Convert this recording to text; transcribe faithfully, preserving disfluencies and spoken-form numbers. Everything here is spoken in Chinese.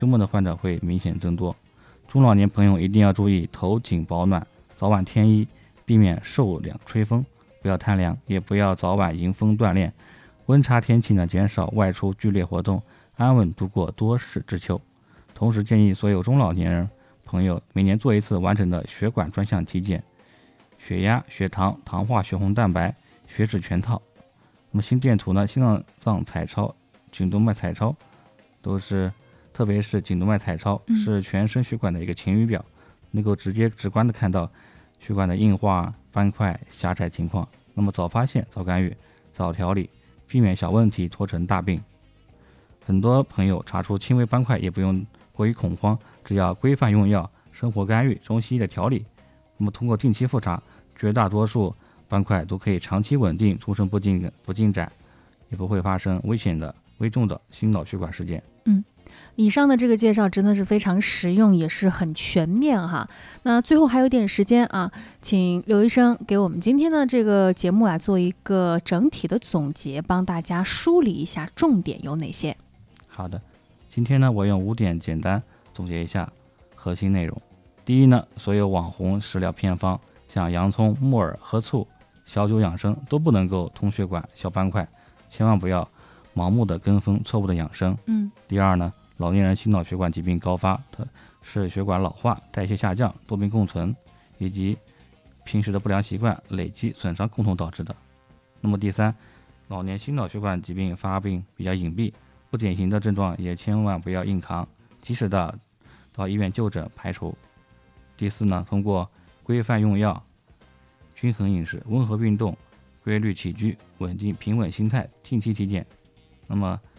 周末的患者会明显增多。中老年朋友一定要注意头颈保暖，早晚添衣，避免受凉吹风，不要贪凉，也不要早晚迎风锻炼。温差天气呢，减少外出剧烈活动，安稳度过多事之秋。同时建议所有中老年人朋友每年做一次完整的血管专项体检，血压、血糖、糖化血红蛋白、血脂全套。那么心电图呢、心脏彩超、颈动脉彩超都是，特别是颈动脉彩超是全身血管的一个晴雨表，能够直接直观的看到血管的硬化、斑块、狭窄情况。那么早发现、早干预、早调理，避免小问题拖成大病。很多朋友查出轻微斑块也不用过于恐慌，只要规范用药、生活干预、中西医的调理，那么通过定期复查，绝大多数斑块都可以长期稳定，终身不进不进展，也不会发生危险的危重的心脑血管事件。 嗯，以上的这个介绍真的是非常实用，也是很全面哈。那最后还有点时间啊，请刘医生给我们今天的这个节目啊做一个整体的总结，帮大家梳理一下重点有哪些。 好的，今天呢，我用五点简单总结一下核心内容。第一呢，所有网红食疗偏方，像洋葱、木耳、喝醋、小酒养生都不能够通血管、消斑块，千万不要盲目的跟风、错误的养生。 嗯。 第二呢，老年人心脑血管疾病高发，它是血管老化、代谢下降、多病共存，以及平时的不良习惯累积损伤共同导致的。那么第三，老年心脑血管疾病发病比较隐蔽，不典型的症状也千万不要硬扛，及时的到医院就诊排除。第四呢，通过规范用药、均衡饮食、温和运动、规律起居、稳定平稳心态，定期体检，那么